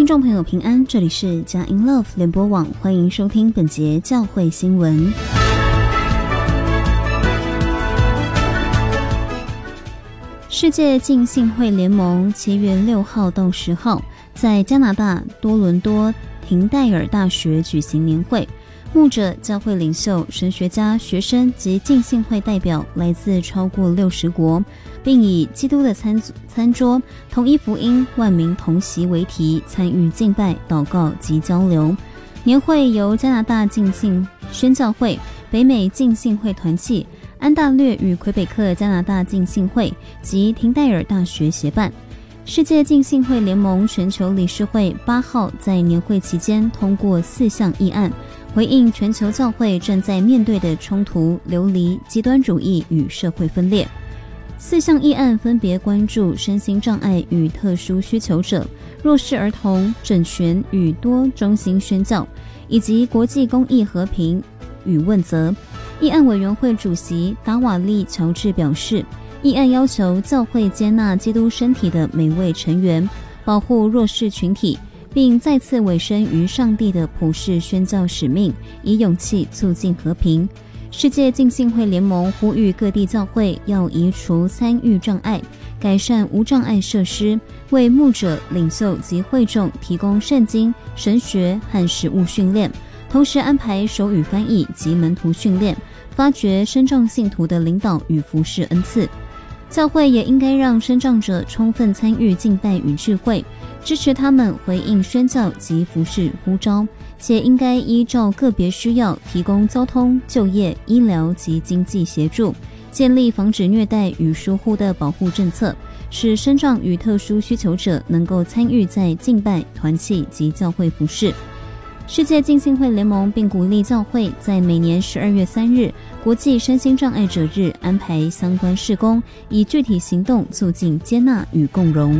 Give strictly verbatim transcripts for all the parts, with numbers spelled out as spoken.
听众朋友平安，这里是佳音 Love 联播网，欢迎收听本节教会新闻。世界浸信会联盟七月六号到十号在加拿大多伦多廷戴尔大学举行年会，牧者、教会领袖、神学家、学生及浸信会代表来自超过六十国，并以基督的餐餐桌、同一福音、万民同席为题，参与敬拜、祷告及交流。年会由加拿大浸信宣教会、北美浸信会团契、安大略与魁北克加拿大浸信会及廷戴尔大学协办。世界浸信会联盟全球理事会八号在年会期间通过四项议案，回应全球教会正在面对的冲突、流离、极端主义与社会分裂。四项议案分别关注身心障碍与特殊需求者、弱势儿童、整全与多中心宣教，以及国际公益和平与问责。议案委员会主席达瓦利乔治表示，议案要求教会接纳基督身体的每位成员，保护弱势群体，并再次委身于上帝的普世宣教使命，以勇气促进和平。世界浸信会联盟呼吁各地教会要移除参与障碍，改善无障碍设施，为牧者、领袖及会众提供圣经、神学和实务训练，同时安排手语翻译及门徒训练，发掘身障信徒的领导与服事恩赐。教会也应该让身障者充分参与敬拜与聚会，支持他们回应宣教及服事呼召，且应该依照个别需要提供交通、就业、医疗及经济协助，建立防止虐待与疏忽的保护政策，使身障与特殊需求者能够参与在敬拜、团契及教会服事。世界浸信会联盟并鼓励教会在每年十二月三日国际身心障碍者日安排相关事工，以具体行动促进接纳与共融。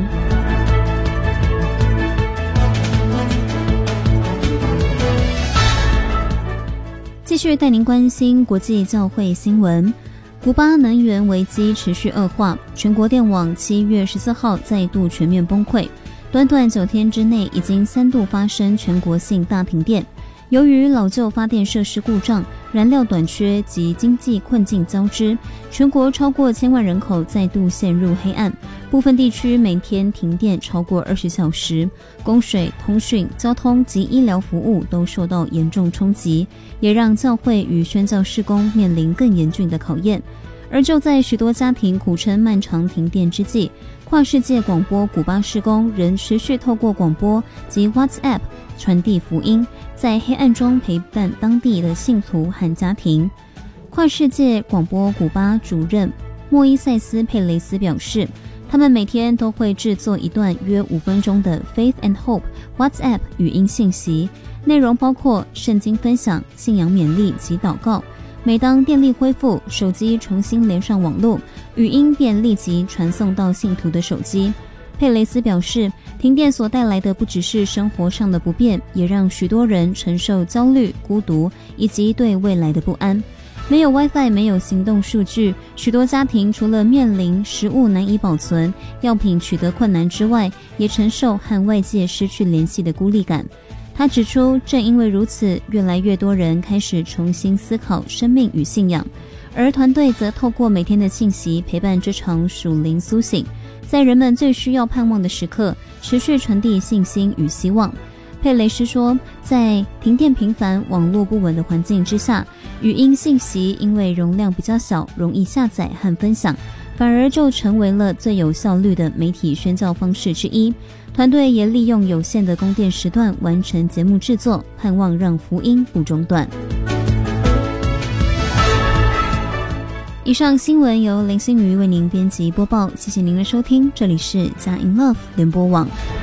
继续带您关心国际教会新闻。古巴能源危机持续恶化，全国电网七月十四号再度全面崩溃，短短九天之内已经三度发生全国性大停电。由于老旧发电设施故障、燃料短缺及经济困境交织，全国超过千万人口再度陷入黑暗，部分地区每天停电超过二十小时，供水、通讯、交通及医疗服务都受到严重冲击，也让教会与宣教事工面临更严峻的考验。而就在许多家庭苦撑漫长停电之际，跨世界广播古巴事工仍持续透过广播及 WhatsApp 传递福音，在黑暗中陪伴当地的信徒和家庭。跨世界广播古巴主任莫伊塞斯佩雷斯表示，他们每天都会制作一段约五分钟的 Faith and Hope WhatsApp 语音信息，内容包括圣经分享、信仰勉励及祷告。每当电力恢复，手机重新连上网络，语音便立即传送到信徒的手机。佩雷斯表示，停电所带来的不只是生活上的不便，也让许多人承受焦虑、孤独以及对未来的不安。没有 WiFi， 没有行动数据，许多家庭除了面临食物难以保存、药品取得困难之外，也承受和外界失去联系的孤立感。他指出，正因为如此，越来越多人开始重新思考生命与信仰，而团队则透过每天的信息陪伴这场属灵苏醒，在人们最需要盼望的时刻，持续传递信心与希望。佩雷斯说，在停电频繁、网络不稳的环境之下，语音信息因为容量比较小，容易下载和分享，反而就成为了最有效率的媒体宣教方式之一。团队也利用有限的供电时段完成节目制作，盼望让福音不中断。以上新闻由林心瑜为您编辑播报，谢谢您的收听，这里是佳音 Love 联播网。